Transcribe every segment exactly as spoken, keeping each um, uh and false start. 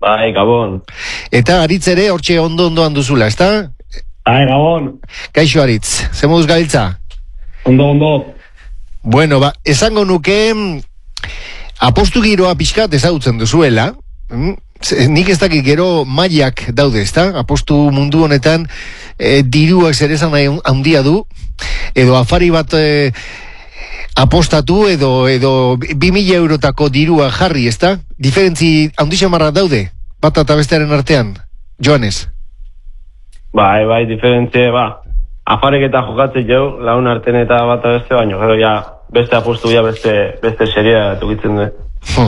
Bai, Gabon. Eta Aritz ere hortxe ondo-ondoan duzula, ezta? Bai, Gabon. Kaixo Aritz, ze moduz gabiltza? Ondo, ondo. Bueno, ba, esango nuke apostu giroa pixkat ezagutzen duzuela. Nik ez dakit gero mailak daude, ezta? Apostu mundu honetan e, diruak zer esan handia du, edo afari bat e, apostatu edo edo bi mila eurotako dirua jarri, ezta? Diferentzi handi xamarra daude, bat eta bestearen artean, Joanes? Bai, bai, diferentzie, ba, afarek eta jokatzen jau, laun arten eta bat eta beste, baino, gero ja, beste apostu ja beste, beste seria tukitzen du.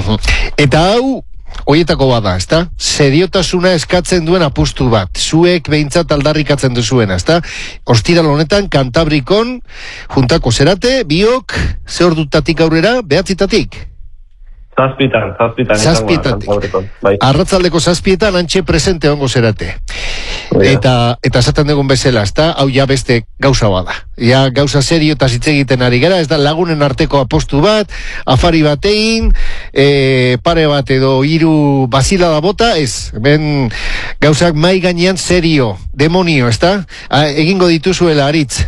Eta hau, hoietako bada, ezta? Seriotasuna eskatzen duen apustu bat. Zuek behintzat aldarrikatzen duzuena, ezta? Ostiral honetan, Kantabrikon, juntako zerate, biok, ze ordutatik aurrera, behatzitatik? Zazpitan, zazpitan. Zazpietatik. Bai. Arratzaldeko zazpietan antxe presente ongo zerate. Bai. Eta, eta esaten dugun bezala, ezta? Hau ja beste gauza bada. Ja gauza serio eta hitz egiten ari gara, ez da lagunen arteko apostu bat, afari batein, e, pare bat edo hiru bazilada bota, ez, ben gauzak mai gainean serio, demonio, ezta? A, egingo dituzuela, Aritz?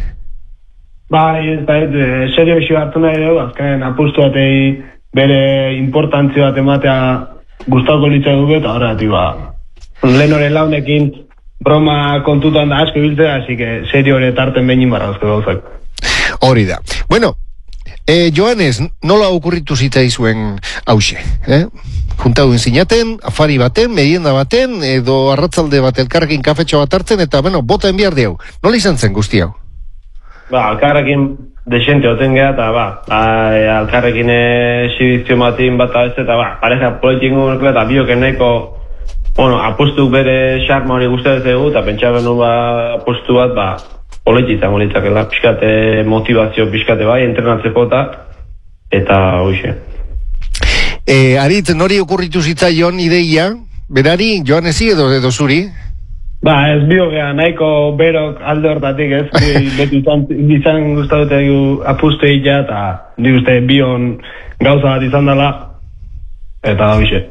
Bai, ez da, ez, serio eixo hartu nahi dugu, azken apostu batei bere importantzia bat ematea gustatuko litzai dugu, eta horregatik ba, Lenoren launekin broma kontutan da asko biltzea, así que serio hori tarten behin inbarrazko gauzak. Hori da. Bueno, eh, Joanes, nola okurritu zitzaizuen hause? Eh? Juntaduen zinaten, afari baten, merienda baten, edo arratzalde bat elkarrekin kafetxo bat hartzen, eta, bueno, bota enbiar diau. Nola izan zen guzti hau? Ba, alkarrekin desente oten geha, eta ba, alkarrekin exhibizio matin bat eta eta ba, pareja politiko eta bioken nahiko, bueno, apostu bere xarma hori guztiak dugu, eta pentsa benu ba, apostu bat, ba, politi izango litzakela, pixkate motivazio, pixkate bai, entrenatzeko eta, eta hoxe. E, Aritz, nori okurritu zitzaion ideia, berari, Joanesi edo, edo zuri? Ba, ez biogea, nahiko berok alde hortatik, ez? Beti izan, izan gustatu apustu egitea, eta nik uste bion gauza bat izan dela, eta hoxe.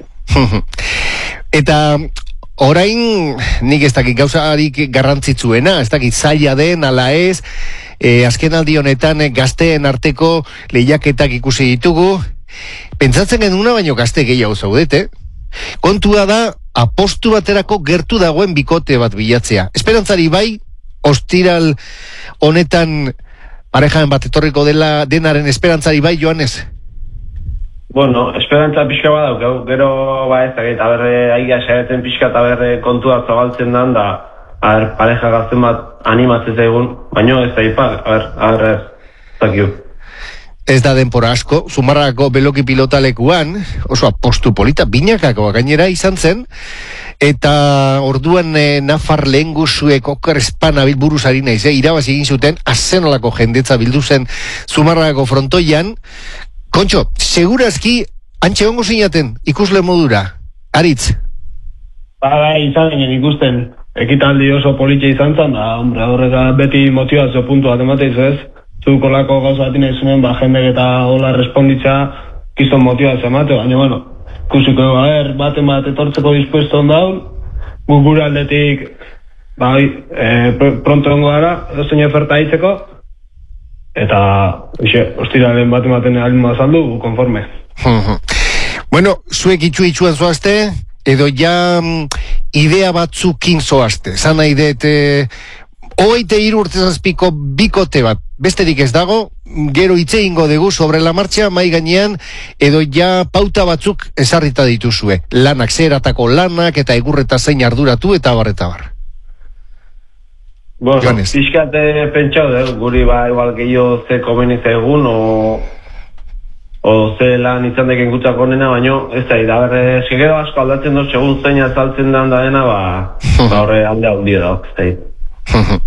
Eta orain, nik ez dakit gauzarik garrantzitsuena, ez dakit zaila den, ala ez, e, azken aldi honetan gazteen arteko lehiaketak ikusi ditugu, pentsatzen genuna baino gazte gehiago zaudete, kontua da, apostu baterako gertu dagoen bikote bat bilatzea. Esperantzari bai, ostiral honetan parejaen bat etorriko dela denaren esperantzari bai, Joanes? Bueno, esperantza pixka bat daukau, gero ba ez dakit, aberre aiga saiatzen pixka eta aberre kontua zabaltzen dan, da aber, pareja gazten bat animatzen zaigun, baino ez da ipak, aber, aber ez, zakiu. Ez da denpora asko, Zumarrako beloki pilotalekuan, oso apostu polita, binakako gainera izan zen, eta orduan e, Nafar lehenguzuek okar espana buruz ari naiz, e, irabazi egin zuten, azenolako jendetza bildu zen Zumarrako frontoian. Kontxo, segurazki, antxe hongo zinaten, ikusle modura, Aritz? Ba, bai, izan ginen ikusten, ekitaldi oso politxe izan zen, da, hombre, horreta beti motivazio puntu bat emateiz ez, zuko lako gauza bat inezunen, ba, jendek eta hola responditza, kiston motivazio emate, baina, bueno, kusiko, a ber, baten bat etortzeko dispuesto ondaun, gure aldetik, bai, e, pronto ongo gara, edozein oferta hitzeko, eta, oxe, ostiralen baten baten alin mazaldu, konforme. Bueno, zuek itxu itxuan zoazte, edo ja mm, idea batzukin zoazte, zana idete, hogeite hiru urte zazpiko bikote bat, besterik ez dago, gero hitze egingo dugu sobre la marcha, mai gainean, edo ja pauta batzuk ezarrita dituzue. Lanak, zeratako lanak, eta egurreta zein arduratu, eta bar, eta bar. Bueno, pixkate pentsau dugu, guri ba, igual gehiago ze komeniza egun, o, o ze lan izan deken gutzak onena, baino, ez da, da berre, esgero asko aldatzen dut, segun zein azaltzen dan da dena, ba, ba horre alde handia da, ez da.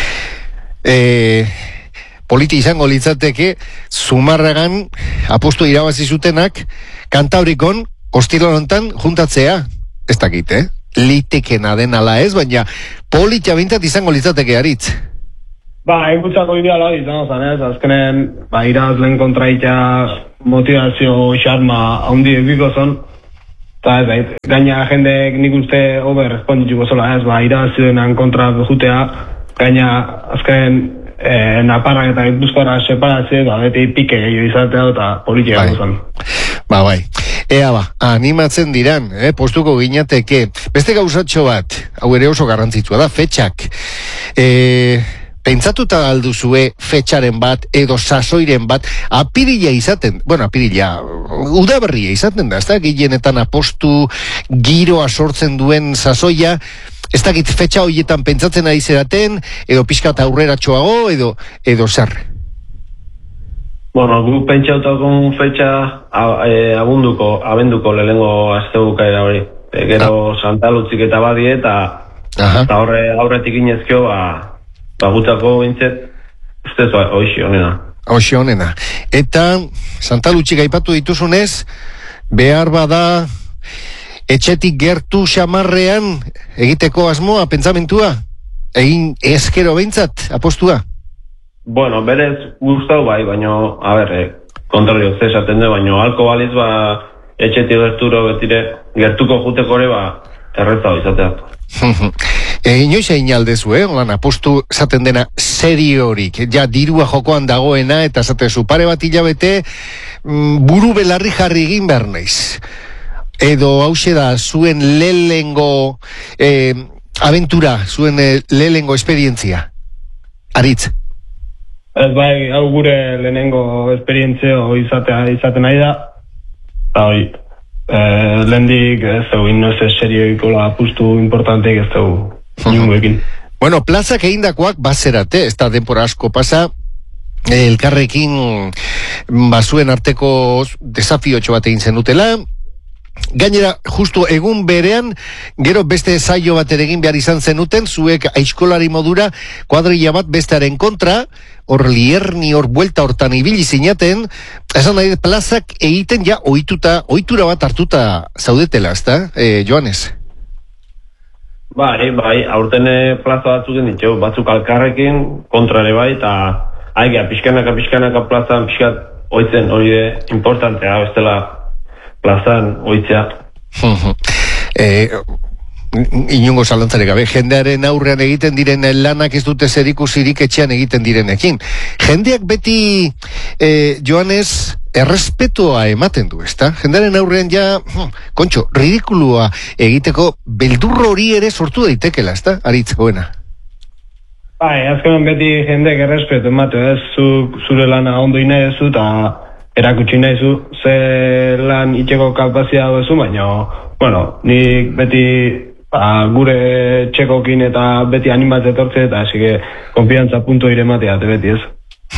Eh... Politi izango litzateke, Zumarragan apostu irabazi zutenak, Kantabrikon, ostiral honetan, juntatzea. Ez dakit, eh? Litekena den ala ez, baina politia bintat izango litzateke, Aritz. Ba, egutzako ideala hori izango zan, ez? Azkenen, ba, irazlen kontraitea motivazio xarma haundi egiko zon. Eta ez, gaina jendeek nik uste hobe respondituko zola ez, ba, irabazidenan kontra jutea, gaina azken eh, naparrak eta gipuzkoara separazio, ba, beti pike gehiago izatea eta politika guzan. Ba, bai. Ea ba, animatzen diran, eh, postuko ginateke. Beste gauzatxo bat, hau ere oso garrantzitsua da, fetxak. Eh... Pentsatuta alduzue fetxaren bat edo sasoiren bat apirila izaten, bueno, apirila, udaberria izaten da, ez da, gehienetan apostu giroa sortzen duen sasoia, ez dakit fetxa horietan pentsatzen ari zeraten, edo pixka eta aurreratxoago, edo, edo zer? Bueno, gu pentsautako fetxa abunduko, abenduko lehengo astebukaera hori. E, gero ah. Santa Lutzik eta badie, eta horre aurretik inezkio, ba, Bagutako bintzet, ustez, hoxi honena. Hoxi honena. Eta, Santa Lutxik aipatu dituzunez, behar bada, etxetik gertu xamarrean, egiteko asmoa, pentsamentua? Egin eskero behintzat, apostua? Bueno, berez gustau bai, baina, a ber, eh, kontrario, zesaten du, baina, halko baliz, ba, etxetik gerturo betire, gertuko juteko ere, ba, errezau izatea. E, inoiz egin aldezu, eh? Olan, apostu zaten dena seriorik, ja dirua jokoan dagoena, eta zatezu pare bat hilabete mm, buru belarri jarri egin behar naiz. Edo hause da, zuen lehengo eh, aventura, zuen eh, lehengo esperientzia. Aritz? Ez bai, hau gure lehenengo esperientzio izatea, izaten nahi da, eta hoi, eh, lehendik ez dugu inoz serioikola apustu importanteik ez dugu. Bueno, plazak egindakoak bazerate, ez da denpora asko pasa, elkarrekin bazuen arteko desafiotxo bat egin zenutela, gainera, justu egun berean, gero beste saio bat ere egin behar izan zenuten, zuek aizkolari modura kuadrilla bat bestearen kontra, hor lierni hor buelta hortan ibili zinaten, esan nahi plazak egiten ja ohituta, ohitura bat hartuta zaudetela, ez da, e, Joanes? Bai, bai, aurtene plaza batzuk ditu, batzuk alkarrekin, kontrare bai, eta aiga, pixkanaka, pixkanaka plazan, pixkat, oitzen, hori de, importantea, bestela plazan, oitzea. eh, inungo zalantzarek gabe, jendearen aurrean egiten diren lanak ez dute zerikusirik etxean egiten direnekin. Jendeak beti, eh, Joanes, errespetua ematen du, ezta? Jendearen aurrean ja, hm, kontxo, ridikulua egiteko beldurro hori ere sortu daitekela, ezta? Aritz, goena. Bai, azkenan beti jendeak errespetu emate, ez? Zuk zure lana ondo inezu eta erakutsi nahizu, ze lan itxeko kapazia duzu, baina, bueno, nik beti ba, gure txekokin eta beti animatzen etortze, eta hasi que konfiantza punto ire ematea, beti ez.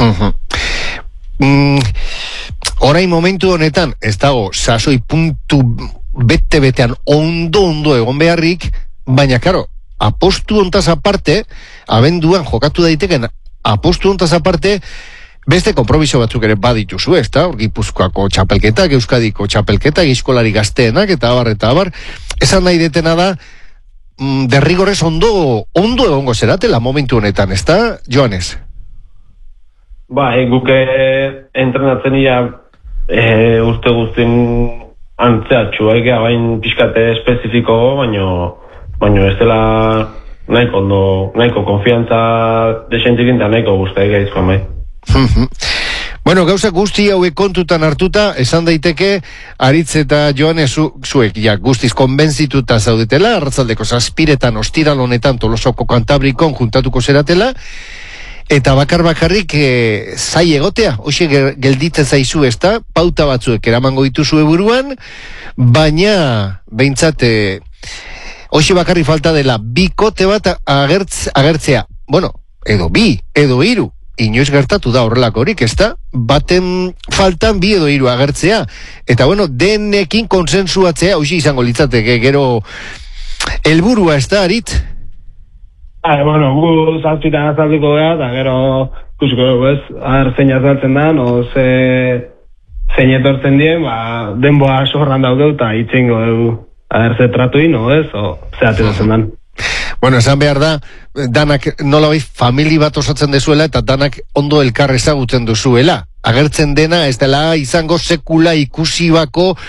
mm, Orain momentu honetan, ez dago, sasoi puntu bete-betean ondo-ondo egon beharrik, baina, karo, apostu ontaz aparte, abenduan jokatu daiteken apostu ontaz aparte, beste konpromiso batzuk ere badituzu, ez da? Gipuzkoako txapelketak, Euskadiko txapelketak, iskolari gazteenak, eta abar, eta abar. Esan nahi detena da, mm, derrigorez ondo, ondo egongo zeratela momentu honetan, ez da, Joanes? Ba, e, guke entrenatzen ia e, urte guztin antzeatxu, egea bain pixkate espezifiko, baino, baino ez dela nahiko ondo, nahiko konfiantza desentzikin eta nahiko guztia egea izkoan bai. Bueno, gauza guzti hauek kontutan hartuta, esan daiteke, Aritz eta Joanes zu, zuek, ja, guztiz konbentzituta zaudetela, arratzaldeko zazpiretan, ostiral honetan, Tolosako Kantabrikon juntatuko zeratela, eta bakar bakarrik e, zai egotea, hoxe gelditzen zaizu, ez da, pauta batzuek eramango dituzu buruan, baina, behintzat, e, hoxe bakarri falta dela, bikote bat agertz, agertzea, bueno, edo bi, edo hiru, inoiz gertatu da horrelakorik, ez da? Baten faltan bi edo hiru agertzea. Eta bueno, denekin konsensuatzea, hoxi izango litzateke, gero helburua, ez da, Aritz? Ah, bueno, gu zazpitan azalduko gara, eta gero kusiko dugu, ez? Ar, zein azaltzen da, no, ze, zein etortzen dien, ba, denboa sorran daude, eta itzengo dugu, ar, ze tratu ino, ez? O, ze ateratzen dan. Bueno, esan behar da, danak nolabait famili bat osatzen dezuela eta danak ondo elkar ezagutzen duzuela. Agertzen dena ez dela izango sekula ikusi bako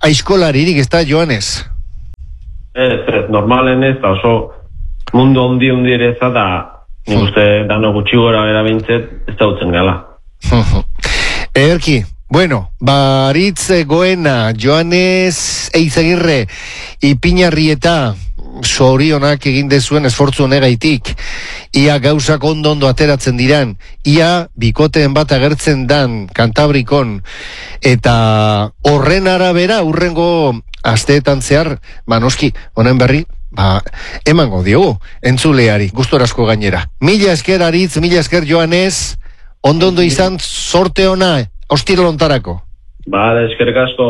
aizkolaririk, ez da, Joanes? Ez, ez, normalen ez, da oso mundu ondi ondi ere ez da, nik uste dano gutxi gora erabintzet, ez da utzen gala. Ederki, bueno, baritz goena, Joanes Eizagirre, Ipinarrieta, sorionak egin dezuen esfortzu honegaitik, ia gauzak ondo-ondo ateratzen diran, ia bikoteen bat agertzen dan Kantabrikon, eta horren arabera urrengo asteetan zehar, ba noski, honen berri, ba, emango diogu, entzuleari, gustorazko gainera. Mila esker Aritz, mila esker Joanes, ondo-ondo izan, sorte ona, ostiralontarako. Bale, eskerrik asko.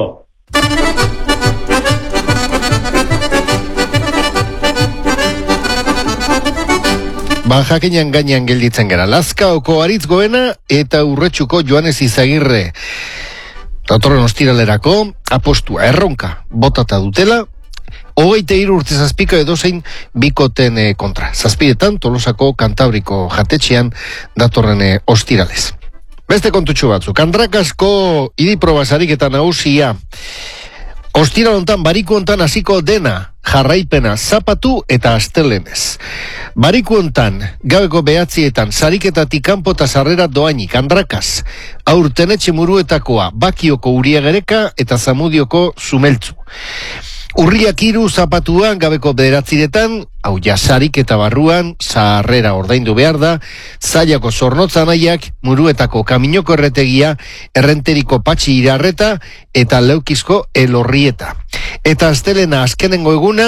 Ba, jakinan gainean gelditzen gara. Lazkaoko Aritz Goena eta Urretxuko Joanes Izagirre. Datorren ostiralerako, apostua, erronka, botata dutela, hogeita hiru urte zazpiko edozein bikoten e, kontra. Zazpidetan, Tolosako Kantabriko jatetxean datorren e, ostiralez. Beste kontutxu batzuk, Andrakasko idiprobasarik eta nagusia. Ostiral hontan, bariku hontan hasiko dena, jarraipena, zapatu eta astelenez. Bariku hontan, gabeko behatzietan, sariketatik kanpo eta sarrera doainik, Andrakaz, aurtenetxe muruetakoa, Bakioko Uriagereka eta Zamudioko Zumeltzu. Urriak hiru zapatuan, gabeko bederatziretan, hau ja sarik eta barruan, sarrera ordaindu behar da, Zaiako Zornotza Nahiak, Muruetako Kaminoko Erretegia, Errenteriko Patxi Irarreta eta Leukizko Elorrieta. Eta astelena azkenengo eguna,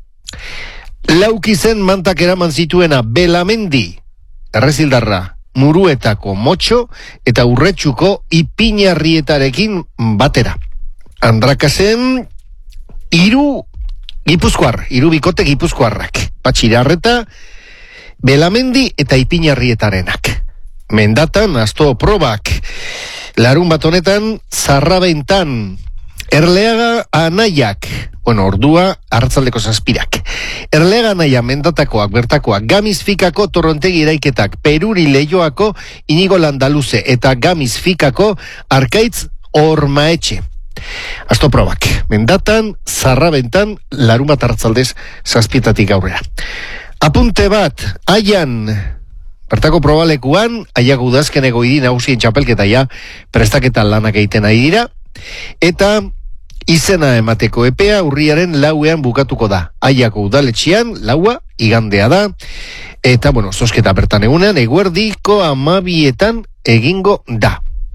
Laukizen mantak eraman zituena Belamendi, Errezildarra, Muruetako Motxo eta Urretxuko Ipinarrietarekin batera. Andrakazen Iru Gipuzkoar, iru bikote Gipuzkoarrak, Patxirarreta, Belamendi eta Ipinarrietarenak. Mendatan, asto probak, larun bat honetan, Zarrabentan, Erleaga Anaiak, bueno, ordua, arratzaldeko zazpirak. Erleaga Anaia mendatakoak, bertakoak, Gamizfikako Torrontegi eraiketak, Peruri Leioako Inigo Landaluze eta Gamizfikako Arkaitz Ormaetxe. Asto probak, mendatan, Zarrabentan, larun bat arratzaldez zazpietatik aurrera. Apunte bat, Aian, bertako probalekuan, Aiak udazkeneko idi nagusien txapelketa ja, prestaketa lanak egiten ari dira, eta izena emateko epea urriaren lauean bukatuko da. Aiako udaletxean, laua, igandea da, eta, bueno, zosketa bertan egunean, eguerdiko amabietan egingo da.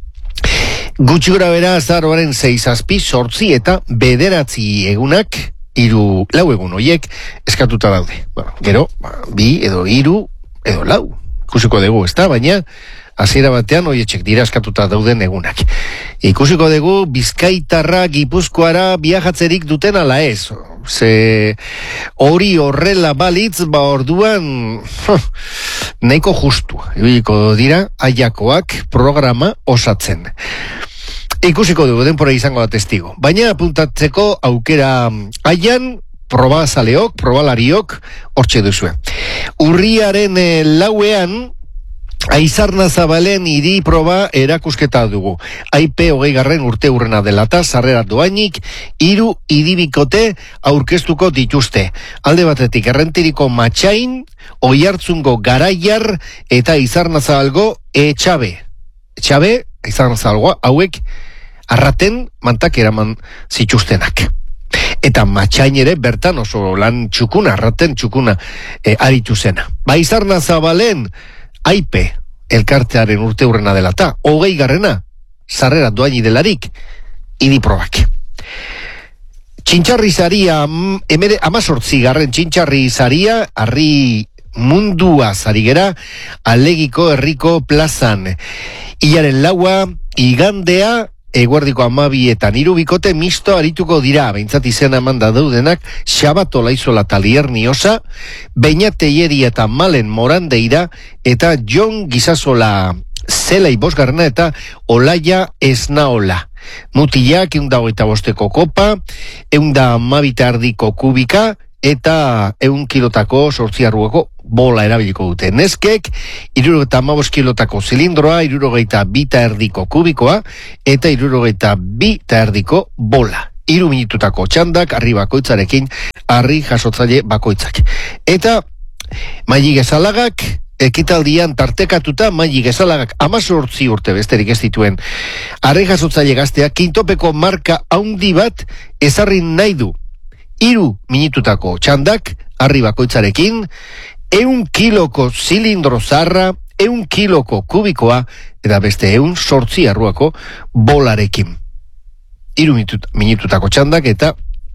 Gutxi gora bera azaroaren zeizazpi, sortzi eta bederatzi egunak, iru, lau egun hoiek, eskatuta daude. Bueno, gero, bi edo iru edo lau, ikusiko dugu, ez da, baina hasiera batean hoietxek dira eskatuta dauden egunak. Ikusiko dugu Bizkaitarra Gipuzkoara viajatzerik duten ala ez. Ze hori horrela balitz, ba orduan nahiko justu. Ibiko dira Aiakoak programa osatzen. Ikusiko dugu, denpora izango da testigo. Baina apuntatzeko aukera Aian, probazaleok, probalariok, hortxe duzue. Urriaren eh, lauean, Aizarna Zabalen hiri proba erakusketa dugu. Aipe hogei garren urte urrena delata, sarrera doainik, hiru hiribikote aurkeztuko dituzte. Alde batetik, Errenteriko Matxain, Oiartzungo Garaiar eta Aizarna Zabalgo Etxabe. Etxabe, Aizarna Zabalgoa, hauek arraten mantak eraman zituztenak. Eta Matxain ere bertan oso lan txukuna, arraten txukuna e, aritu zena. Aizarna Zabalen, Aipe, elkartearen urte urrena delata, hogei garrena, sarrera doaini delarik, idiprobak. Txintxarri zaria, emere, amazortzi garren txintxarri zaria, arri mundua zarigera, Alegiko herriko plazan. Iaren laua, igandea, eguerdiko amabietan, hiru bikote misto arituko dira, behintzat izena emanda daudenak, Xabato Laizola Talierniosa, Beñateieri eta Malen Morandeira, eta Jon Gizasola Zelai Bosgarna eta Olaia Esnaola. Mutilak eunda hogeita bosteko kopa, eunda amabita ardiko kubika, eta eun kilotako sortziarruako bola erabiliko dute. Neskek, irurogeita amabos kilotako zilindroa, irurogeita bita erdiko kubikoa, eta irurogeita bita erdiko bola hiru minututako txandak, harri bakoitzarekin, harri jasotzaile bakoitzak. Eta Maili Gezalagak, ekitaldian tartekatuta, Maili Gezalagak amazortzi urte besterik ez dituen harri jasotzaile gaztea, kintopeko marka haundi bat ezarri nahi du. Hiru minututako txandak, harri bakoitzarekin, eun kiloko zilindro zarra, eun kiloko kubikoa, eta beste eun sortzi arruako bolarekin. Hiru minututako txandak eta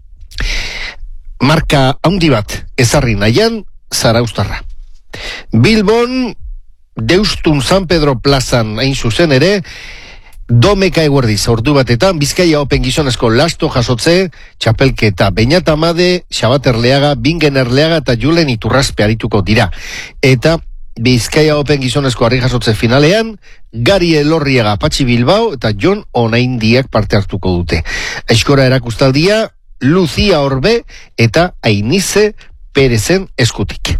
marka haundi bat ezarri nahian Zarauztarra. Bilbon, Deustun San Pedro plazan hain zuzen ere, domeka eguerdiz, ordu batetan, Bizkaia Open gizonezko lasto jasotze, txapelketa Beñat Amade, Xabat Erleaga, Bingen Erleaga eta Julen Iturraspe arituko dira. Eta Bizkaia Open gizonezko harri jasotze finalean, Gari Elorriaga Patxi Bilbao eta Jon Onaindiak parte hartuko dute. Eskora erakustaldia, Lucia Orbe eta Ainize Perezen eskutik.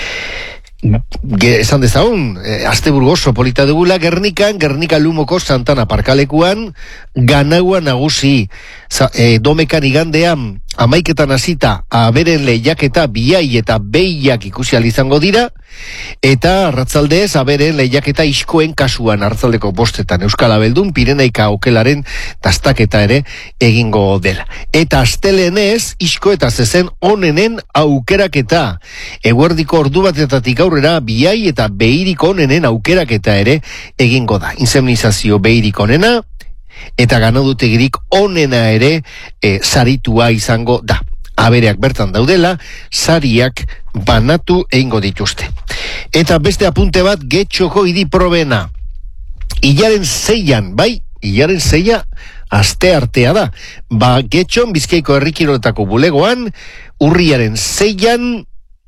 Ge, esan dezagun, e, Asteburgo oso polita dugula, Gernikan, Gernika Lumoko Santana parkalekuan, Ganaua nagusi, za, e, domekan igandean, amaiketan hasita aberen lehiaketa biai eta behiak ikusi izango dira, eta arratzaldez aberen lehiaketa iskoen kasuan arratzaldeko bostetan Euskal Abeldun Pirenaika okelaren dastaketa ere egingo dela. Eta astelenez isko eta zezen onenen aukeraketa. Eguerdiko ordu batetatik aurrera biai eta behirik onenen aukeraketa ere egingo da. Insemnizazio behirik onena eta ganadutegirik onena ere e, saritua izango da. Abereak bertan daudela, sariak banatu egingo dituzte. Eta beste apunte bat, Getxoko hiri probena. Ilaren zeian, bai, ilaren zeia aste artea da. Ba, Getxon Bizkaiko herrikiroletako bulegoan, urriaren zeian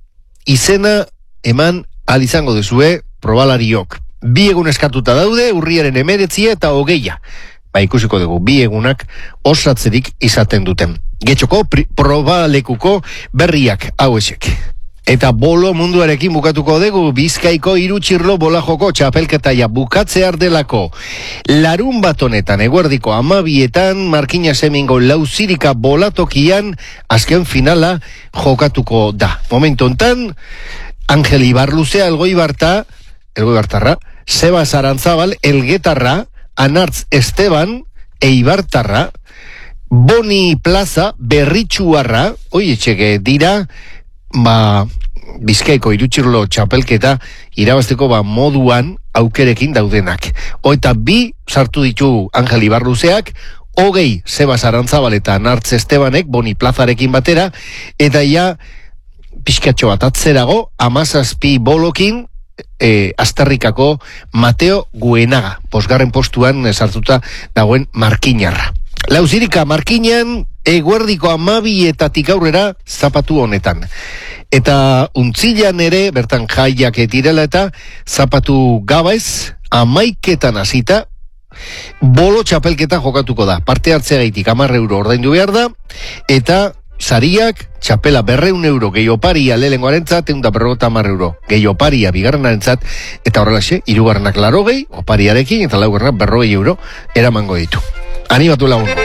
izena eman ahal izango duzue probalariok. Bi egun eskatuta daude, urriaren emeretzia eta hogeia. Ba, ikusiko dugu, bi egunak osatzerik izaten duten. Getxoko probalekuko berriak hauesek. Eta bolo munduarekin bukatuko dugu, Bizkaiko hiru txirlo bola joko txapelketaia bukatzear delako. Larun bat honetan, eguerdiko amabietan, Markina Semingo lauzirika bolatokian, azken finala jokatuko da. Momentu hontan, Angel Ibarluzea, Elgoibarta, Elgoibartarra, Seba Zarantzabal, Elgetarra, Anartz Esteban, Eibartarra, Boni Plaza, Berritxuarra, oi etxeke dira, ba, Bizkaiko irutxirlo txapelketa irabazteko ba moduan aukerekin daudenak. Oeta bi sartu ditu Angel Ibarluzeak, hogei Seba Zarantzabal eta Anartz Estebanek Boni Plazarekin batera, eta ja pixkatxo bat atzerago, amazazpi bolokin, E, Astarrikako Mateo Guenaga, posgarren postuan sartuta dagoen Markinarra. Lauzirika Markinan, eguerdiko amabietatik aurrera zapatu honetan. Eta untzilan ere, bertan jaiak etirela eta zapatu gabaiz, amaiketan hasita, bolo txapelketa jokatuko da. Parte hartzea gaitik hamar euro ordaindu behar da, eta sariak, txapela berreun euro gehioparia lehengoarentzat, egun da berrogota hamar euro gehioparia bigarrenarentzat, eta horrelaxe, hirugarrenak larogei, opariarekin, eta laugarrenak berrogei euro eramango ditu. Animatu lagunok.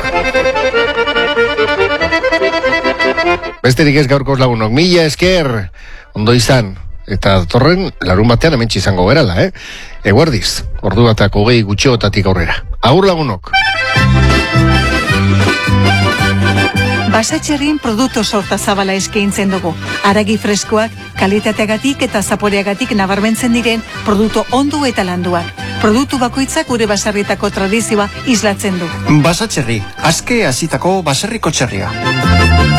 Besterik ez gaurkoz lagunok. Mila esker, ondo izan, eta torren, larun batean hementsi izango berala, eh? Eguerdiz, ordu batak hogei gutxiotatik aurrera. Agur lagunok. Basatxerrin produktu sorta zabala eskaintzen dugu. Aragi freskoak, kalitateagatik eta zaporeagatik nabarmentzen diren produktu ondu eta landuak. Produktu bakoitzak gure basarritako tradizioa islatzen du. Basatxerri, azke hasitako baserriko txerria.